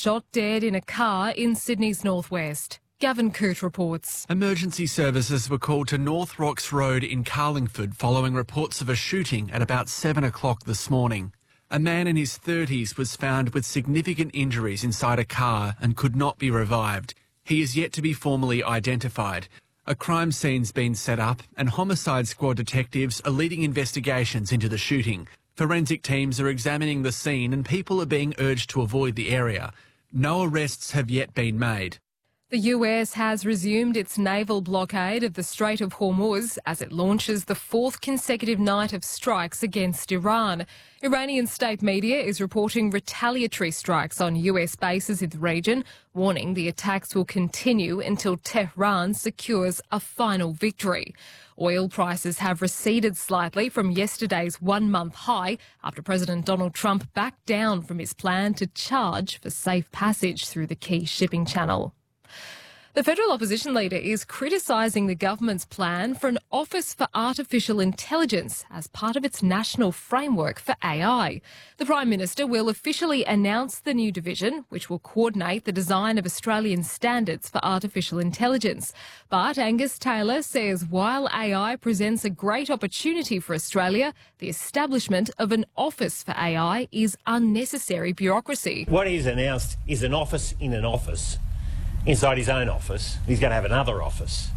shot dead in a car in Sydney's northwest. Gavin Coote reports. Emergency services were called to North Rocks Road in Carlingford following reports of a shooting at about 7 o'clock this morning. A man in his 30s was found with significant injuries inside a car and could not be revived. He is yet to be formally identified. A crime scene's been set up and homicide squad detectives are leading investigations into the shooting. Forensic teams are examining the scene and people are being urged to avoid the area. No arrests have yet been made. The US has resumed its naval blockade of the Strait of Hormuz as it launches the fourth consecutive night of strikes against Iran. Iranian state media is reporting retaliatory strikes on US bases in the region, warning the attacks will continue until Tehran secures a final victory. Oil prices have receded slightly from yesterday's one-month high after President Donald Trump backed down from his plan to charge for safe passage through the key shipping channel. The federal opposition leader is criticising the government's plan for an Office for Artificial Intelligence as part of its national framework for AI. The Prime Minister will officially announce the new division, which will coordinate the design of Australian standards for artificial intelligence. But Angus Taylor says while AI presents a great opportunity for Australia, the establishment of an Office for AI is unnecessary bureaucracy. What he's announced is an office in an office. Inside his own office, he's going to have another office.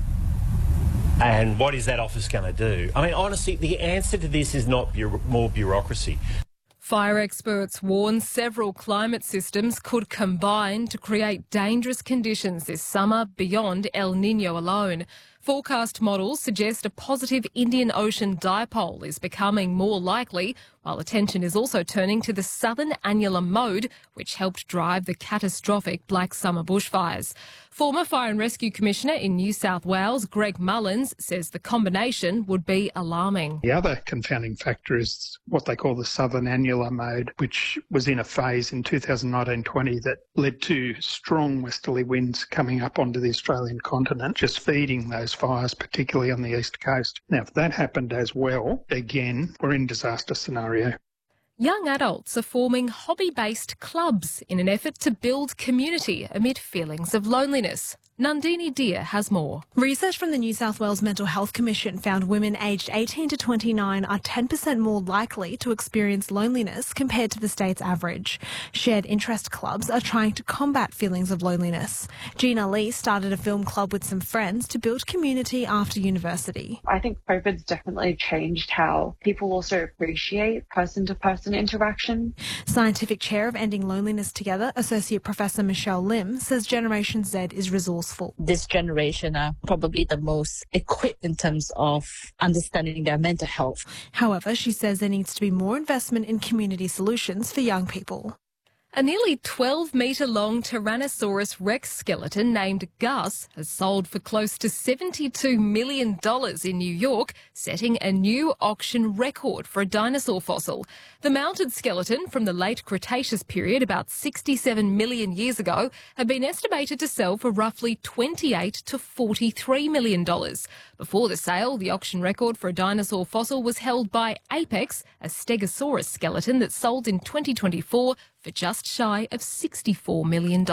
And what is that office going to do? I mean, honestly, the answer to this is not more bureaucracy. Fire experts warn several climate systems could combine to create dangerous conditions this summer beyond El Niño alone. Forecast models suggest a positive Indian Ocean dipole is becoming more likely, while attention is also turning to the southern annular mode, which helped drive the catastrophic Black Summer bushfires. Former Fire and Rescue Commissioner in New South Wales, Greg Mullins, says the combination would be alarming. The other confounding factor is what they call the southern annular mode, which was in a phase in 2019-20 that led to strong westerly winds coming up onto the Australian continent, just feeding those fires, particularly on the east coast. Now, if that happened as well, again, we're in disaster scenario. Young adults are forming hobby-based clubs in an effort to build community amid feelings of loneliness. Nandini Deer has more. Research from the New South Wales Mental Health Commission found women aged 18 to 29 are 10% more likely to experience loneliness compared to the state's average. Shared interest clubs are trying to combat feelings of loneliness. Gina Lee started a film club with some friends to build community after university. I think COVID's definitely changed how people also appreciate person-to-person interaction. Scientific Chair of Ending Loneliness Together, Associate Professor Michelle Lim, says Generation Z is resourceful. This generation are probably the most equipped in terms of understanding their mental health. However, she says there needs to be more investment in community solutions for young people. A nearly 12-metre-long Tyrannosaurus Rex skeleton named Gus has sold for close to $72 million in New York, setting a new auction record for a dinosaur fossil. The mounted skeleton from the late Cretaceous period, about 67 million years ago, had been estimated to sell for roughly $28 to $43 million. Before the sale, the auction record for a dinosaur fossil was held by Apex, a Stegosaurus skeleton that sold in 2024 for just shy of $64 million.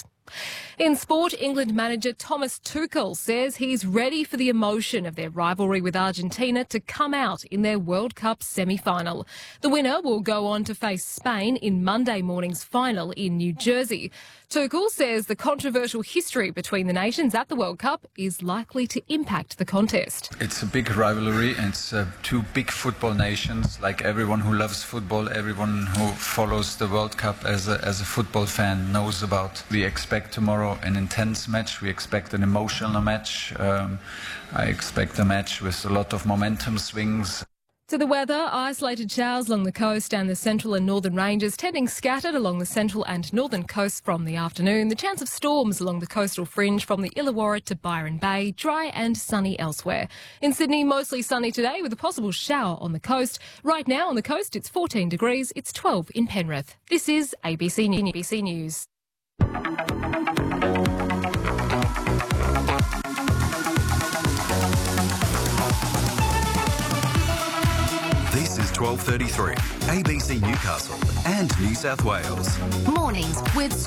In sport, England manager Thomas Tuchel says he's ready for the emotion of their rivalry with Argentina to come out in their World Cup semi-final. The winner will go on to face Spain in Monday morning's final in New Jersey. Tuchel says the controversial history between the nations at the World Cup is likely to impact the contest. It's a big rivalry. It's two big football nations. Like everyone who loves football, everyone who follows the World Cup as a football fan knows about. We expect tomorrow an intense match. We expect an emotional match. I expect a match with a lot of momentum swings. To the weather, isolated showers along the coast and the central and northern ranges, tending scattered along the central and northern coasts from the afternoon. The chance of storms along the coastal fringe from the Illawarra to Byron Bay, dry and sunny elsewhere. In Sydney, mostly sunny today with a possible shower on the coast. Right now on the coast, it's 14 degrees, it's 12 in Penrith. This is ABC News. This is 12:33, ABC Newcastle and New South Wales. Mornings with